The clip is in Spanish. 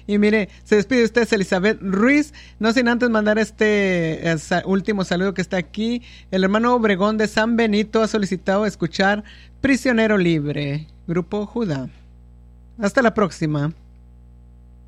Y mire, se despide usted, Elizabeth Ruiz, no sin antes mandar este último saludo que está aquí. El hermano Obregón de San Benito ha solicitado escuchar Prisionero Libre, Grupo Judá. Hasta la próxima.